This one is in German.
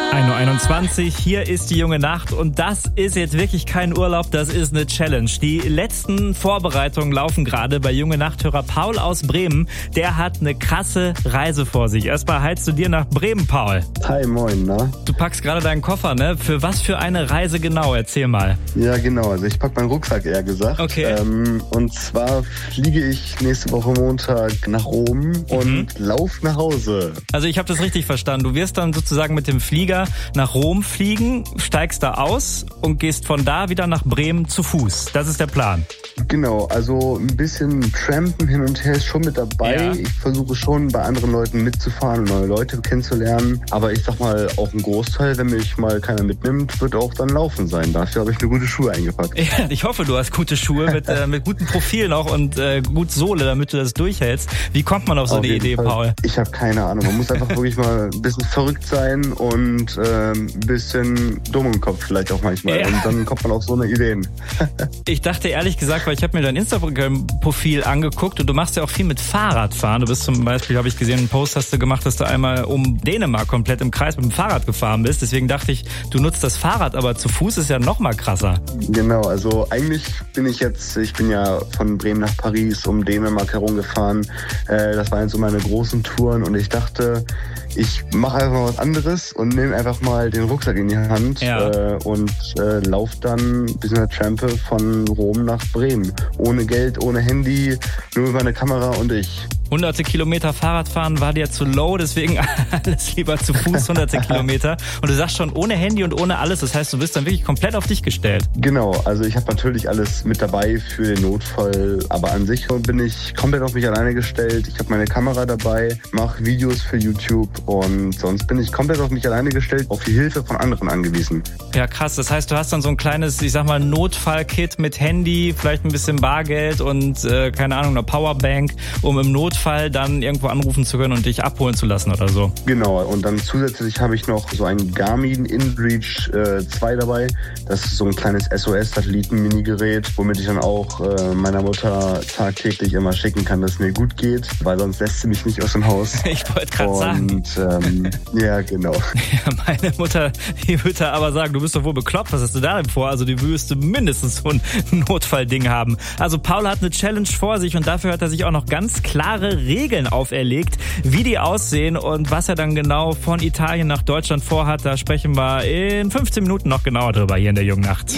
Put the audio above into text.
1:21 Uhr, hier ist die junge Nacht und das ist jetzt wirklich kein Urlaub, das ist eine Challenge. Die letzten Vorbereitungen laufen gerade bei junge Nachthörer Paul aus Bremen. Der hat eine krasse Reise vor sich. Erstmal hi zu dir nach Bremen, Paul. Hi, moin, na? Du packst gerade deinen Koffer, ne? Für was für eine Reise genau? Erzähl mal. Ja, genau. Also ich pack meinen Rucksack, eher gesagt. Okay. Und zwar fliege ich nächste Woche Montag nach Rom und lauf nach Hause. Also ich habe das richtig verstanden. Du wirst dann sozusagen mit dem Flieger nach Rom fliegen, steigst da aus und gehst von da wieder nach Bremen zu Fuß. Das ist der Plan. Genau, also ein bisschen Trampen hin und her ist schon mit dabei. Ja. Ich versuche schon bei anderen Leuten mitzufahren und neue Leute kennenzulernen. Aber ich sag mal, auch ein Großteil, wenn mich mal keiner mitnimmt, wird auch dann Laufen sein. Dafür habe ich mir gute Schuhe eingepackt. Ja, ich hoffe, du hast gute Schuhe mit gutem Profil noch und gut Sohle, damit du das durchhältst. Wie kommt man auf so eine Idee, Fall. Paul? Ich habe keine Ahnung. Man muss einfach wirklich mal ein bisschen verrückt sein und ein bisschen dumm im Kopf vielleicht auch manchmal. Ja. Und dann kommt man auf so eine Ideen. Ich dachte ehrlich gesagt, weil ich habe mir dein Instagram-Profil angeguckt und du machst ja auch viel mit Fahrradfahren. Du bist zum Beispiel, habe ich gesehen, einen Post hast du gemacht, dass du einmal um Dänemark komplett im Kreis mit dem Fahrrad gefahren bist. Deswegen dachte ich, du nutzt das Fahrrad, aber zu Fuß ist ja noch mal krasser. Genau, also eigentlich ich bin ja von Bremen nach Paris um Dänemark herumgefahren. Das waren so meine großen Touren und ich dachte, ich mache einfach mal was anderes und nehme einfach mal den Rucksack in die Hand und laufe dann ein bisschen Trampe von Rom nach Bremen. Ohne Geld, ohne Handy, nur mit meiner Kamera und ich. Hunderte Kilometer Fahrradfahren war dir zu low, deswegen alles lieber zu Fuß, hunderte Kilometer. Und du sagst schon, ohne Handy und ohne alles, das heißt, du bist dann wirklich komplett auf dich gestellt. Genau, also ich habe natürlich alles mit dabei für den Notfall, aber an sich bin ich komplett auf mich alleine gestellt. Ich habe meine Kamera dabei, mache Videos für YouTube und sonst bin ich komplett auf mich alleine gestellt, auf die Hilfe von anderen angewiesen. Ja, krass. Das heißt, du hast dann so ein kleines, ich sag mal, Notfallkit mit Handy, vielleicht ein bisschen Bargeld und, keine Ahnung, eine Powerbank, um im Notfall dann irgendwo anrufen zu können und dich abholen zu lassen oder so. Genau, und dann zusätzlich habe ich noch so ein Garmin InReach 2 dabei. Das ist so ein kleines SOS-Satelliten-Mini-Gerät, womit ich dann auch meiner Mutter tagtäglich immer schicken kann, dass es mir gut geht, weil sonst lässt sie mich nicht aus dem Haus. Ich wollte gerade sagen. Ja, genau. Ja, meine Mutter, die würde aber sagen, du bist doch wohl bekloppt, was hast du da denn vor? Also die würdest mindestens so ein Notfallding haben. Also Paul hat eine Challenge vor sich und dafür hat er sich auch noch ganz klare Regeln auferlegt, wie die aussehen und was er dann genau von Italien nach Deutschland vorhat. Da sprechen wir in 15 Minuten noch genauer drüber hier in der Jungen Nacht.